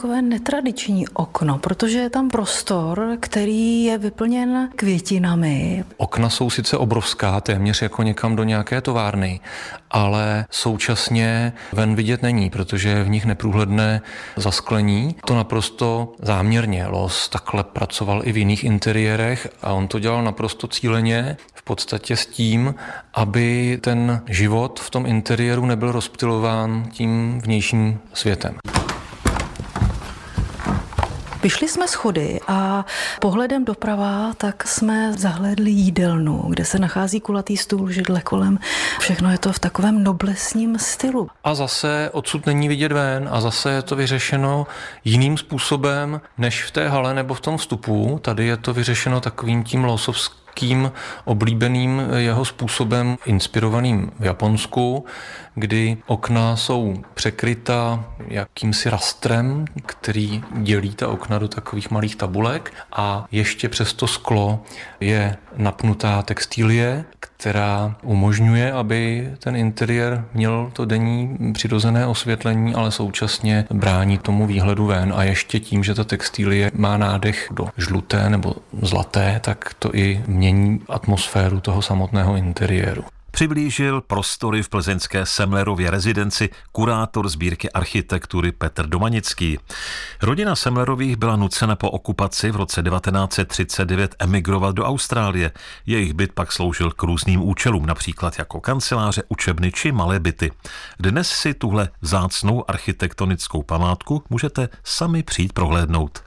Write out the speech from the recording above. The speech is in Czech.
takové netradiční okno, protože je tam prostor, který je vyplněn květinami. Okna jsou sice obrovská, téměř jako někam do nějaké továrny, ale současně ven vidět není, protože je v nich neprůhledné zasklení. To naprosto záměrně. Loos takhle pracoval i v jiných interiérech a on to dělal naprosto cíleně, v podstatě s tím, aby ten život v tom interiéru nebyl rozptylován tím vnějším světem. Vyšli jsme schody a pohledem doprava tak jsme zahlédli jídelnu, kde se nachází kulatý stůl, židle kolem. Všechno je to v takovém noblesním stylu. A zase odsud není vidět ven a zase je to vyřešeno jiným způsobem než v té hale nebo v tom vstupu. Tady je to vyřešeno takovým tím loosovským oblíbeným jeho způsobem, inspirovaným v Japonsku, kdy okna jsou překryta jakýmsi rastrem, který dělí ta okna do takových malých tabulek a ještě přes to sklo je napnutá textilie, která umožňuje, aby ten interiér měl to denní přirozené osvětlení, ale současně brání tomu výhledu ven a ještě tím, že ta textilie má nádech do žluté nebo zlaté, tak to i mění atmosféru toho samotného interiéru. Přiblížil prostory v plzeňské Semlerově rezidenci kurátor sbírky architektury Petr Domanický. Rodina Semlerových byla nucena po okupaci v roce 1939 emigrovat do Austrálie. Jejich byt pak sloužil k různým účelům, například jako kanceláře, učebny či malé byty. Dnes si tuhle vzácnou architektonickou památku můžete sami přijít prohlédnout.